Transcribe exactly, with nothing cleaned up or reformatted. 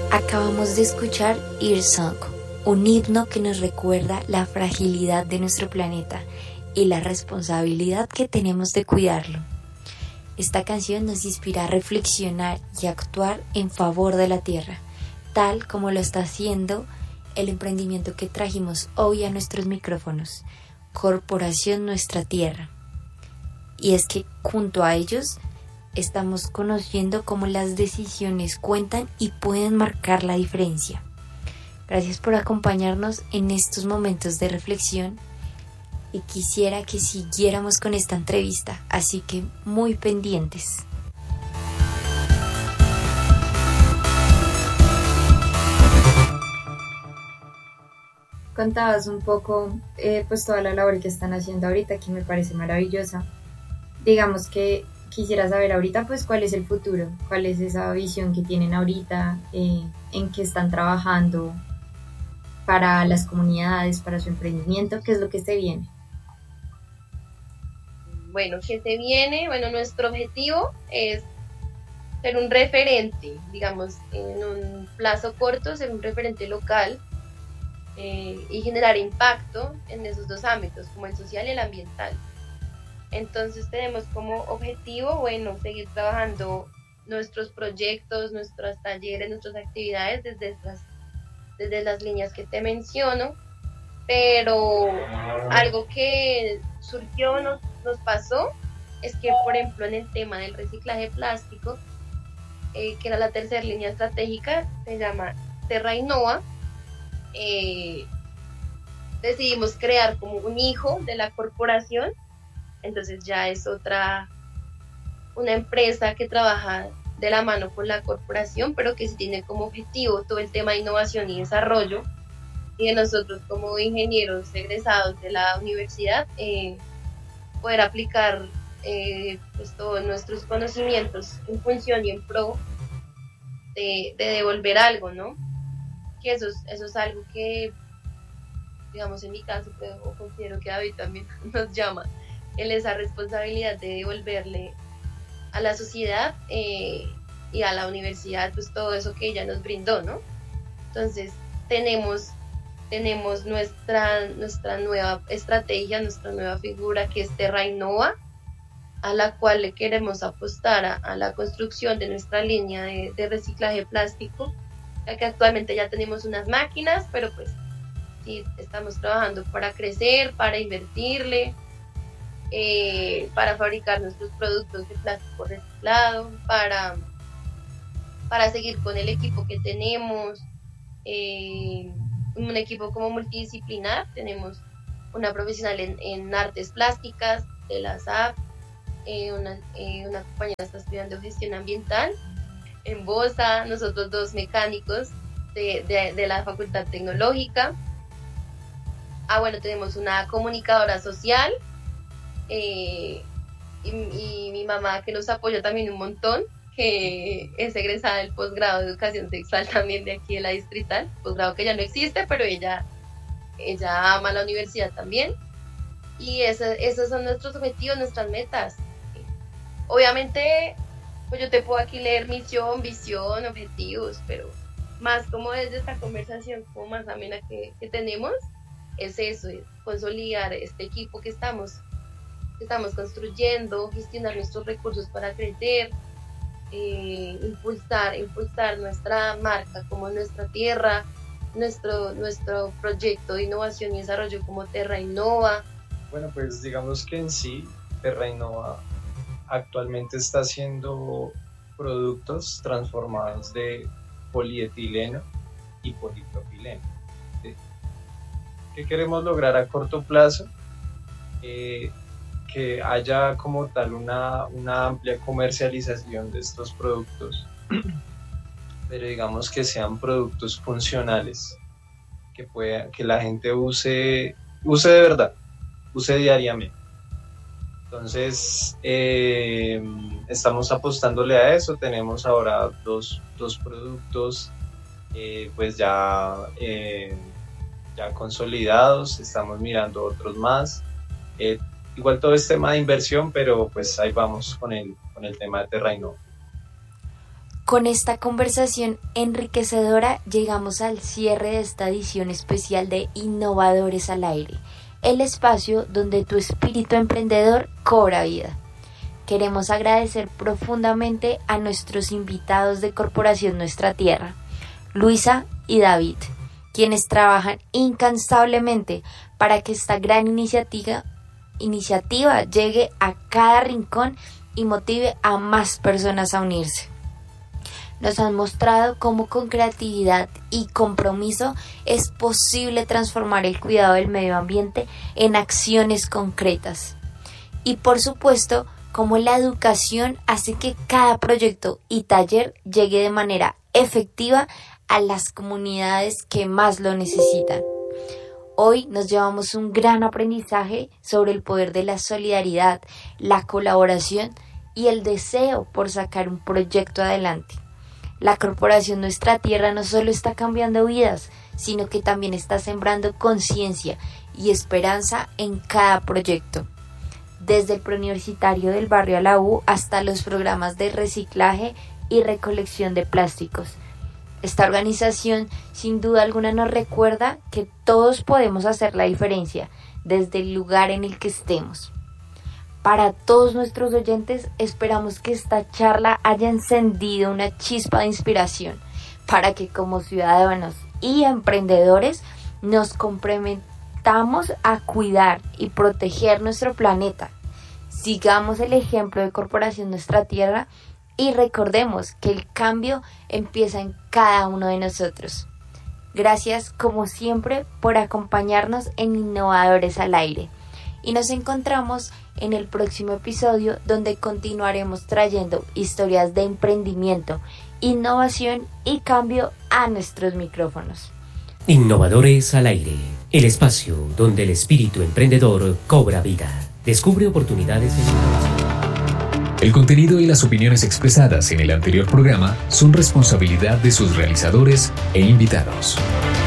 Acabamos de escuchar Earthsong, un himno que nos recuerda la fragilidad de nuestro planeta y la responsabilidad que tenemos de cuidarlo. Esta canción nos inspira a reflexionar y actuar en favor de la tierra, tal como lo está haciendo el emprendimiento que trajimos hoy a nuestros micrófonos, Corporación Nuestra Tierra. Y es que junto a ellos estamos conociendo cómo las decisiones cuentan y pueden marcar la diferencia. Gracias por acompañarnos en estos momentos de reflexión y quisiera que siguiéramos con esta entrevista, así que muy pendientes. Contabas un poco eh, pues toda la labor que están haciendo ahorita, que me parece maravillosa. Digamos que quisiera saber ahorita pues cuál es el futuro, cuál es esa visión que tienen ahorita, eh, en qué están trabajando para las comunidades, para su emprendimiento, qué es lo que se viene. Bueno, ¿qué se viene? Bueno, nuestro objetivo es ser un referente, digamos, en un plazo corto, ser un referente local eh, y generar impacto en esos dos ámbitos, como el social y el ambiental. Entonces tenemos como objetivo, bueno, seguir trabajando nuestros proyectos, nuestros talleres, nuestras actividades desde, estas, desde las líneas que te menciono, pero algo que surgió, nos, nos pasó, es que, por ejemplo, en el tema del reciclaje plástico, eh, que era la tercera línea estratégica, se llama Terra Innova, eh, decidimos crear como un hijo de la corporación. Entonces ya es otra, una empresa que trabaja de la mano con la corporación, pero que sí tiene como objetivo todo el tema de innovación y desarrollo. Y de nosotros como ingenieros egresados de la universidad, eh, poder aplicar eh, pues todos nuestros conocimientos en función y en pro de, de devolver algo, ¿no? Que eso es, eso es algo que, digamos, en mi caso, creo, o considero que David también nos llama, en esa responsabilidad de devolverle a la sociedad eh, y a la universidad pues todo eso que ella nos brindó, ¿no? Entonces tenemos, tenemos nuestra, nuestra nueva estrategia, nuestra nueva figura, que es Terra Innova, a la cual le queremos apostar a, a la construcción de nuestra línea de, de reciclaje plástico, ya que actualmente ya tenemos unas máquinas, pero pues sí estamos trabajando para crecer, para invertirle, Eh, para fabricar nuestros productos de plástico reciclado, para, para seguir con el equipo que tenemos, eh, un equipo como multidisciplinar. Tenemos una profesional en, en artes plásticas de la S A P, eh, una, eh, una compañera está estudiando gestión ambiental en Bosa, nosotros dos mecánicos de, de, de la Facultad Tecnológica. Ah, bueno, tenemos una comunicadora social, Eh, y, y mi mamá, que nos apoya también un montón, que es egresada del posgrado de educación sexual también de aquí de la Distrital, posgrado que ya no existe, pero ella, ella ama la universidad también. Y ese, esos son nuestros objetivos, nuestras metas. Obviamente, pues yo te puedo aquí leer misión, visión, objetivos, pero más como desde esta conversación como más amena que, que tenemos, es eso, es consolidar este equipo que estamos estamos construyendo, gestionar nuestros recursos para crecer, eh, impulsar, impulsar nuestra marca como Nuestra Tierra, nuestro, nuestro proyecto de innovación y desarrollo como Terra Innova. Bueno, pues digamos que en sí, Terra Innova actualmente está haciendo productos transformados de polietileno y polipropileno. ¿Sí? ¿Qué queremos lograr a corto plazo? Eh, que haya como tal una, una amplia comercialización de estos productos, pero digamos que sean productos funcionales, que, pueda, que la gente use, use de verdad, use diariamente. Entonces, eh, estamos apostándole a eso. Tenemos ahora dos, dos productos eh, pues ya, eh, ya consolidados, estamos mirando otros más. Eh, Igual todo es tema de inversión, pero pues ahí vamos con el, con el tema de Terra Innova. Con esta conversación enriquecedora llegamos al cierre de esta edición especial de Innovadores al Aire, el espacio donde tu espíritu emprendedor cobra vida. Queremos agradecer profundamente a nuestros invitados de Corporación Nuestra Tierra, Luisa y David, quienes trabajan incansablemente para que esta gran iniciativa, iniciativa llegue a cada rincón y motive a más personas a unirse. Nos han mostrado cómo con creatividad y compromiso es posible transformar el cuidado del medio ambiente en acciones concretas. Y por supuesto, cómo la educación hace que cada proyecto y taller llegue de manera efectiva a las comunidades que más lo necesitan. Hoy nos llevamos un gran aprendizaje sobre el poder de la solidaridad, la colaboración y el deseo por sacar un proyecto adelante. La Corporación Nuestra Tierra no solo está cambiando vidas, sino que también está sembrando conciencia y esperanza en cada proyecto. Desde el preuniversitario del barrio a la U hasta los programas de reciclaje y recolección de plásticos. Esta organización sin duda alguna nos recuerda que todos podemos hacer la diferencia desde el lugar en el que estemos. Para todos nuestros oyentes, esperamos que esta charla haya encendido una chispa de inspiración para que como ciudadanos y emprendedores nos comprometamos a cuidar y proteger nuestro planeta. Sigamos el ejemplo de Corporación Nuestra Tierra y recordemos que el cambio empieza en cada uno de nosotros. Gracias como siempre por acompañarnos en Innovadores al Aire. Y nos encontramos en el próximo episodio donde continuaremos trayendo historias de emprendimiento, innovación y cambio a nuestros micrófonos. Innovadores al Aire, el espacio donde el espíritu emprendedor cobra vida. Descubre oportunidades en innovación. El contenido y las opiniones expresadas en el anterior programa son responsabilidad de sus realizadores e invitados.